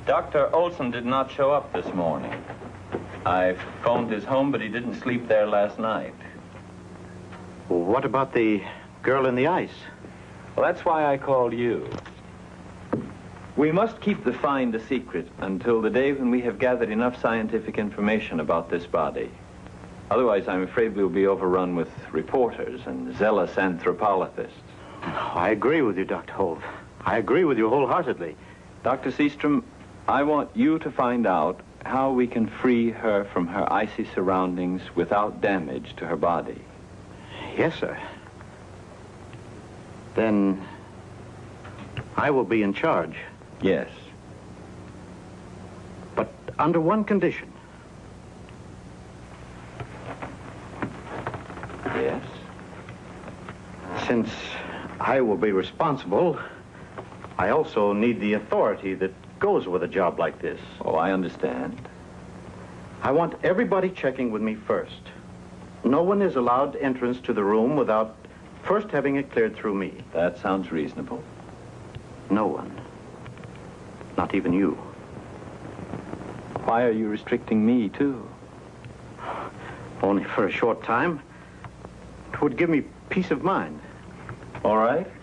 Dr. Olson did not show up this morning. I phoned his home, but he didn't sleep there last night. Well, what about the girl in the ice? Well, that's why I called you. We must keep the find a secret until the day when we have gathered enough scientific information about this body. Otherwise, I'm afraid we'll be overrun with reporters and zealous anthropologists. I agree with you, Dr. Holt. I agree with you wholeheartedly. Dr. Seastrom, I want you to find out how we can free her from her icy surroundings without damage to her body. Yes, sir. Then I will be in charge. Yes. But under one condition. Yes? Since I will be responsible, I also need the authority that goes with a job like this. Oh, I understand. I want everybody checking with me first. No one is allowed entrance to the room without first having it cleared through me. That sounds reasonable. No one. Not even you. Why are you restricting me, too? Only for a short time. It would give me peace of mind. All right.